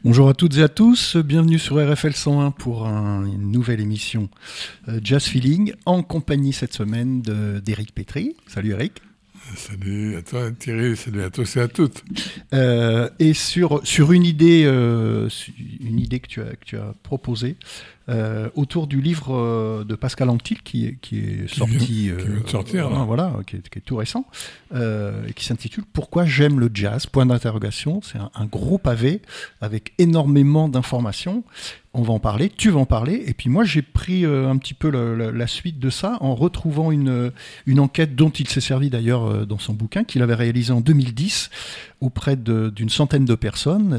Bonjour à toutes et à tous, bienvenue sur RFL 101 pour une nouvelle émission Jazz Feeling en compagnie cette semaine d'Éric Pétry. Salut Eric. Salut à toi Thierry, salut à tous et à toutes. Et sur une idée que tu as proposée autour du livre de Pascal Anctil qui est sorti, qui vient de sortir, qui est tout récent, et qui s'intitule Pourquoi j'aime le jazz ? Point d'interrogation. C'est un gros pavé avec énormément d'informations. On va en parler, tu vas en parler, et puis moi j'ai pris un petit peu la suite de ça en retrouvant une enquête dont il s'est servi d'ailleurs dans son bouquin, qu'il avait réalisé en 2010 auprès d'une centaine de personnes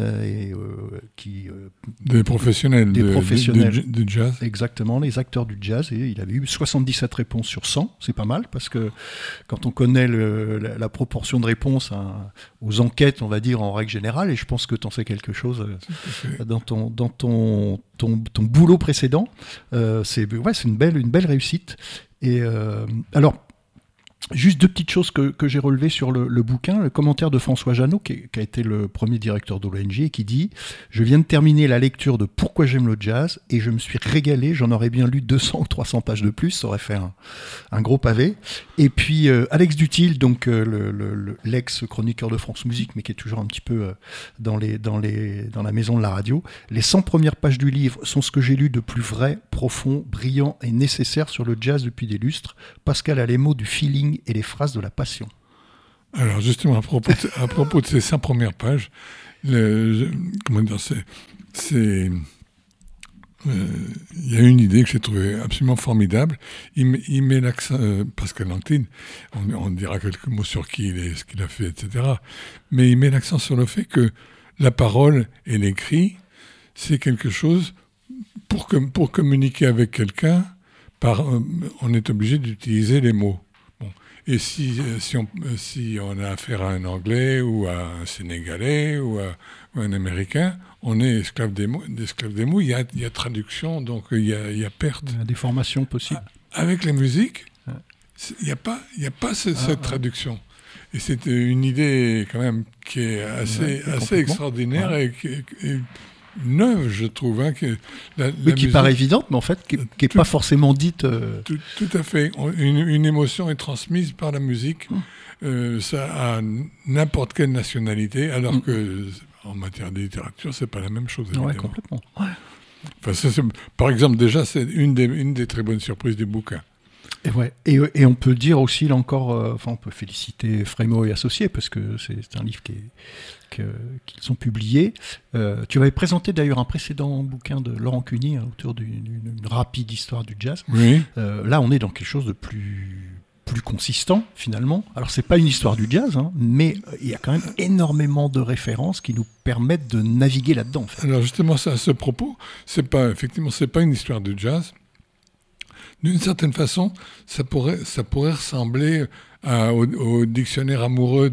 des professionnels du jazz. Exactement, les acteurs du jazz, et il avait eu 77 réponses sur 100, c'est pas mal, parce que quand on connaît la proportion de réponses aux enquêtes, on va dire en règle générale, et je pense que tu en sais quelque chose dans ton boulot précédent, c'est une belle réussite. Et alors, juste deux petites choses que j'ai relevées sur le bouquin. Le commentaire de François Janot, qui a été le premier directeur de l'ONG, et qui dit « Je viens de terminer la lecture de Pourquoi j'aime le jazz et je me suis régalé, j'en aurais bien lu 200 ou 300 pages de plus, ça aurait fait un gros pavé. » Et puis Alex Dutil, donc l'ex-chroniqueur de France Musique, mais qui est toujours un petit peu dans la maison de la radio. « Les 100 premières pages du livre sont ce que j'ai lu de plus vrai, profond, brillant et nécessaire sur le jazz depuis des lustres. Pascal a les mots du feeling et les phrases de la passion. » Alors justement, à propos de ces 100 premières pages, il y a une idée que j'ai trouvée absolument formidable. Il met l'accent, Pascal Anctil, on dira quelques mots sur qui il est, ce qu'il a fait, etc. Mais il met l'accent sur le fait que la parole et l'écrit, c'est quelque chose, pour communiquer avec quelqu'un, on est obligé d'utiliser les mots. Et si on a affaire à un Anglais ou à un Sénégalais ou à un Américain, on est esclave des mots. Il y a traduction, donc il y a perte. Il y a des formations possibles. Avec la musique, il n'y a pas cette traduction. Et c'est une idée quand même qui est assez extraordinaire et neuve, je trouve. Qui paraît évidente, mais en fait, qui n'est pas forcément dite. Tout à fait. Une émotion est transmise par la musique, ça a n'importe quelle nationalité, alors que en matière de littérature, c'est pas la même chose. Oui, complètement. Ouais. Enfin, par exemple, déjà, c'est une des très bonnes surprises du bouquin. Et on peut dire aussi, là encore, on peut féliciter Frémo et Associés, parce que c'est un livre qu'ils ont publié. Tu avais présenté d'ailleurs un précédent bouquin de Laurent Cuny autour d'une rapide histoire du jazz. Oui. Là, on est dans quelque chose de plus consistant, finalement. Alors, c'est pas une histoire du jazz, mais il y a quand même énormément de références qui nous permettent de naviguer là-dedans. En fait. Alors, justement, à ce propos, c'est pas une histoire du jazz. D'une certaine façon, ça pourrait ressembler au dictionnaire amoureux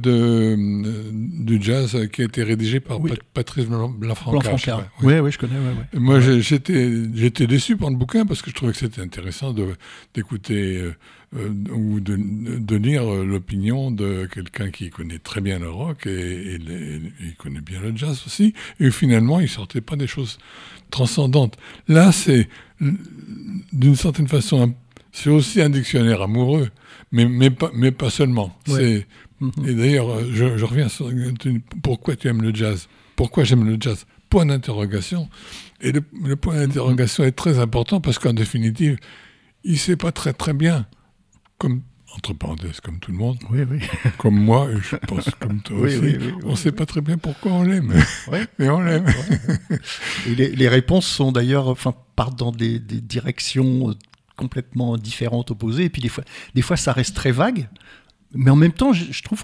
du jazz qui a été rédigé par Patrice Blanc-Francard. Oui, je connais. Ouais. Moi, j'étais déçu par le bouquin parce que je trouvais que c'était intéressant d'écouter ou de lire l'opinion de quelqu'un qui connaît très bien le rock et il connaît bien le jazz aussi. Et finalement, il sortait pas des choses transcendantes. Là, c'est d'une certaine façon, c'est aussi un dictionnaire amoureux, mais pas seulement. Ouais. Et d'ailleurs, je reviens sur pourquoi tu aimes le jazz. Pourquoi j'aime le jazz ? Point d'interrogation. Et le point d'interrogation est très important parce qu'en définitive, il ne sait pas très très bien, entre parenthèses, comme tout le monde, comme moi, et je pense comme toi aussi, on ne sait pas très bien pourquoi on l'aime, mais on l'aime. Et les réponses sont d'ailleurs, partent dans des directions complètement différentes, opposées, et puis des fois ça reste très vague, mais en même temps, je trouve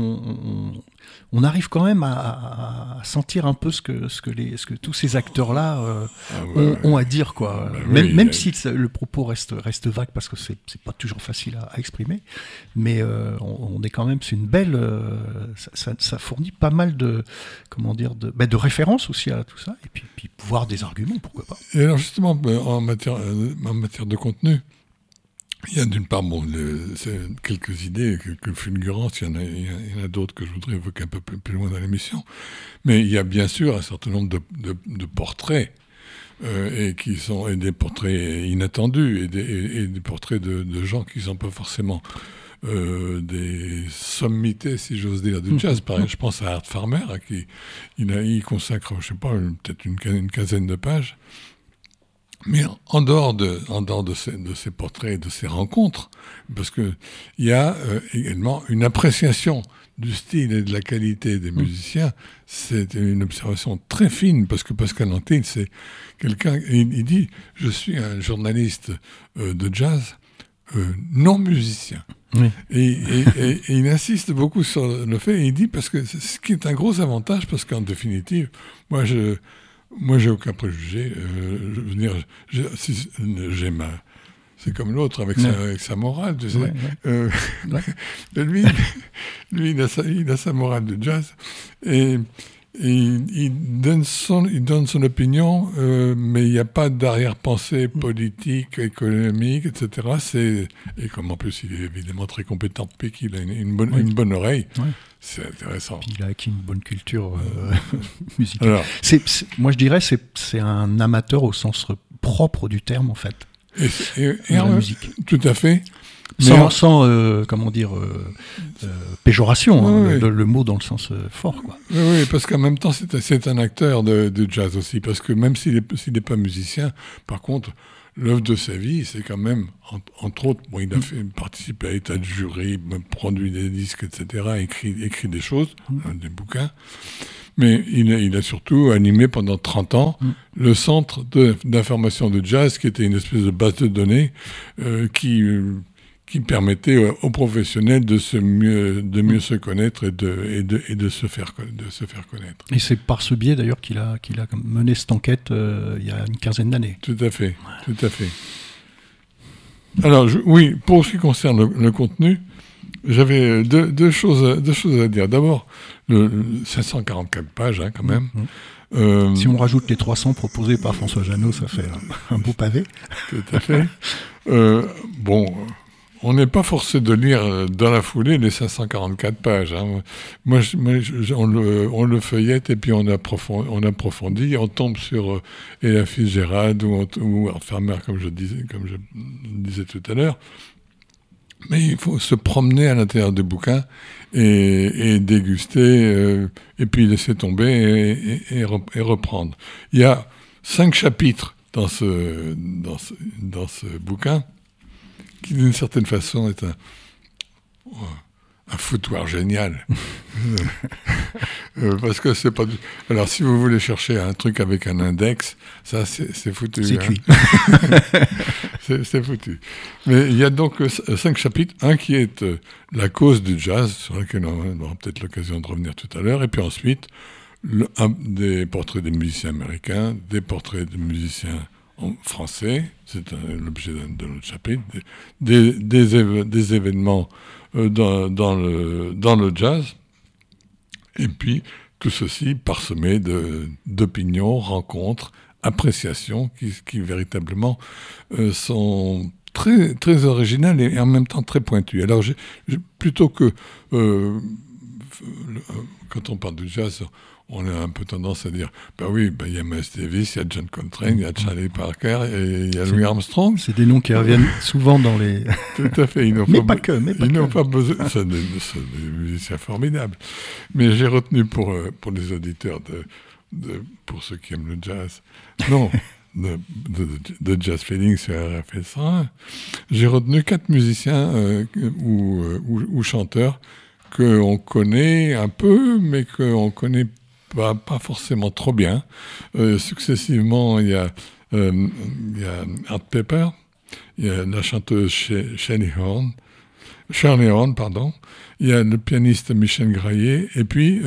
qu'on arrive quand même à sentir un peu ce que tous ces acteurs-là ont à dire, quoi. Même si le propos reste vague, parce que c'est pas toujours facile à exprimer, mais on est quand même, c'est une belle, ça fournit pas mal de références aussi à tout ça, et puis voir des arguments, pourquoi pas. Et alors justement, en matière de contenu, Il y a d'une part quelques idées, quelques fulgurances, il y en a d'autres que je voudrais évoquer un peu plus loin dans l'émission, mais il y a bien sûr un certain nombre de portraits, et des portraits inattendus, et des portraits de gens qui ne sont pas forcément des sommités, si j'ose dire, du jazz. Par exemple, je pense à Art Farmer, à qui il consacre, je sais pas, peut-être une quinzaine de pages. Mais en dehors de ces portraits et de ces rencontres, parce que il y a également une appréciation du style et de la qualité des musiciens. C'est une observation très fine, parce que Pascal Antille, c'est quelqu'un, il dit, je suis un journaliste de jazz non musicien. Oui. Et il insiste beaucoup sur le fait, et il dit, parce que ce qui est un gros avantage, parce qu'en définitive, moi, j'ai aucun préjugé. Je veux dire, j'ai c'est comme l'autre avec sa morale, tu sais. Ouais. Lui, il a sa morale de jazz, et il donne son opinion, mais il n'y a pas d'arrière-pensée politique, économique, etc. Et comme en plus il est évidemment très compétent, puis qu'il a une bonne oreille. Ouais. C'est intéressant. Puis il a acquis une bonne culture musicale. Alors, moi, je dirais c'est un amateur au sens propre du terme, en fait. Et la musique. Tout à fait. Sans comment dire, péjoration, le mot dans le sens fort, quoi. Oui, parce qu'en même temps, c'est un acteur de jazz aussi, parce que même s'il n'est pas musicien, par contre, l'œuvre de sa vie, c'est quand même, entre autres, il a participé à l'état de jury, produit des disques, etc., écrit des choses, des bouquins. Mais il a surtout animé pendant 30 ans le centre d'information de jazz, qui était une espèce de base de données qui permettait aux professionnels de mieux se connaître et de se faire connaître. Et c'est par ce biais d'ailleurs qu'il a mené cette enquête il y a une quinzaine d'années. Tout à fait, tout à fait. Alors oui, pour ce qui concerne le contenu, j'avais deux choses à dire. D'abord, 544 pages, quand même. Si on rajoute les 300 proposés par François Jeannot, ça fait un beau pavé. Tout à fait. On n'est pas forcé de lire dans la foulée les 544 pages. Hein. On le feuillette et puis on approfondit. On tombe sur Ella Fitzgerald ou Art Farmer, comme je disais tout à l'heure. Mais il faut se promener à l'intérieur du bouquin et déguster, et puis laisser tomber et reprendre. Il y a 5 chapitres dans ce bouquin, qui d'une certaine façon est un foutoir génial. Parce que c'est pas Alors, si vous voulez chercher un truc avec un index, ça, c'est foutu. C'est cuit. C'est foutu. Mais il y a donc 5 chapitres. Un qui est la cause du jazz, sur lequel on aura peut-être l'occasion de revenir tout à l'heure. Et puis ensuite, des portraits des musiciens américains, des portraits de musiciens français. C'est l'objet d'un autre chapitre. Des événements dans le jazz, et puis tout ceci parsemé d'opinions, rencontres, appréciations qui véritablement sont très, très originales et en même temps très pointues. Alors plutôt que quand on parle de jazz, on a un peu tendance à dire, il y a Miles Davis, il y a John Coltrane, il y a Charlie Parker, et il y a Louis Armstrong. C'est des noms qui reviennent souvent dans les... Tout à fait. Ils n'ont pas besoin... C'est des musiciens formidables. Mais j'ai retenu pour les auditeurs, pour ceux qui aiment le jazz, de Jazz Feeling sur RFL 101, j'ai retenu 4 musiciens ou chanteurs qu'on connaît un peu, mais qu'on connaît pas forcément trop bien. Successivement, il y a Art Pepper, il y a la chanteuse Shirley Horn, il y a le pianiste Michel Graillet, et puis,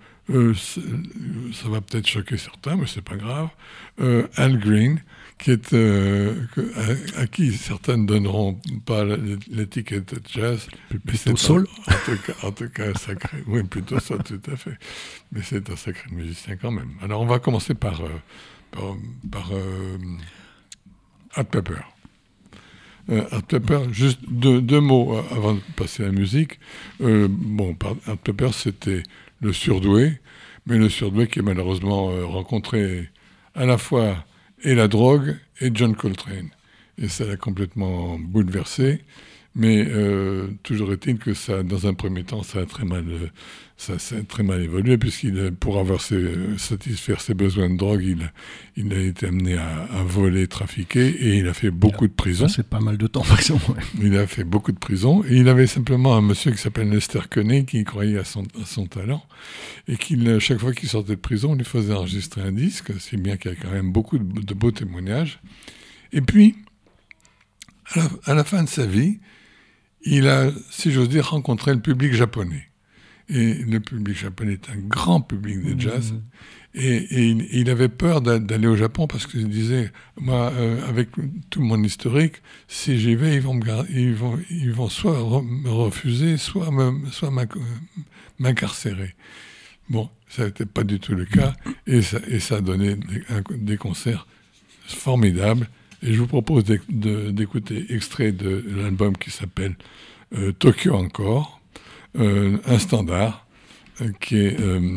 ça va peut-être choquer certains, mais c'est pas grave, Al Green, qui est à qui certains ne donneront pas l'étiquette de jazz. Plutôt soul. En tout cas, sacré. Oui, plutôt soul, tout à fait. Mais c'est un sacré musicien quand même. Alors, on va commencer par Art Pepper. Art Pepper, juste deux mots avant de passer à la musique. Art Pepper, c'était le surdoué, mais le surdoué qui a malheureusement rencontré à la fois et la drogue et John Coltrane. Et ça l'a complètement bouleversé. Mais toujours est-il que ça, dans un premier temps, ça a très mal évolué, pour satisfaire ses besoins de drogue, il a été amené à voler, trafiquer, et il a fait beaucoup de prison. Ça, c'est pas mal de temps, par exemple. Ouais. Il a fait beaucoup de prison, et il avait simplement un monsieur qui s'appelle Lester Conney, qui croyait à son talent, et chaque fois qu'il sortait de prison, on lui faisait enregistrer un disque, si bien qu'il y a quand même beaucoup de beaux témoignages. Et puis, à la fin de sa vie, il a, si j'ose dire, rencontré le public japonais. Et le public japonais est un grand public de jazz. Et il avait peur d'aller au Japon parce qu'il disait, moi, avec tout mon historique, si j'y vais, ils vont soit me refuser, soit m'incarcérer. Bon, ça n'était pas du tout le cas. Et ça a donné des concerts formidables. Et je vous propose d'écouter extrait de l'album qui s'appelle Tokyo Encore, un standard qui est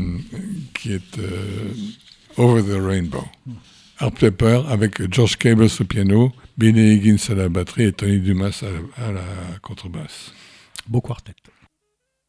Over the Rainbow. Art Pepper avec George Cables au piano, Billy Higgins à la batterie et Tony Dumas à la contrebasse. Beau quartet.